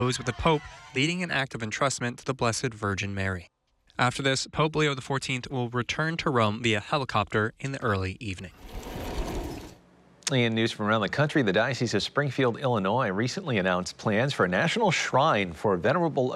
with the Pope leading an act of entrustment to the Blessed Virgin Mary. After this, Pope Leo XIV will return to Rome via helicopter in the early evening. In news from around the country, the Diocese of Springfield, Illinois recently announced plans for a national shrine for Venerable